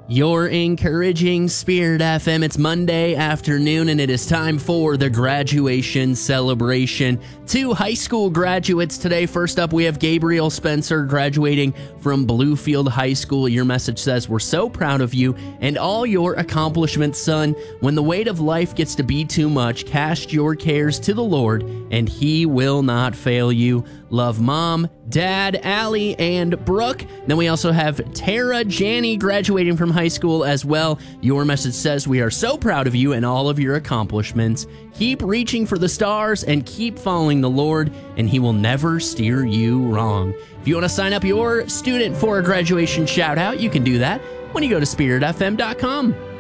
You're encouraging Spirit FM. It's Monday afternoon, and it is time for the graduation celebration. 2 high school graduates today. First up, we have Gabriel Spencer graduating from Bluefield High School. Your message says, "We're so proud of you and all your accomplishments, son. When the weight of life gets to be too much, cast your cares to the Lord, and He will not fail you. Love, Mom, Dad, Allie, and Brooke." Then we also have Tara Janney graduating from high school as well. Your message says, "We are so proud of you and all of your accomplishments. Keep reaching for the stars and keep following the Lord, and He will never steer you wrong." If you want to sign up your student for a graduation shout out, you can do that when you go to spiritfm.com.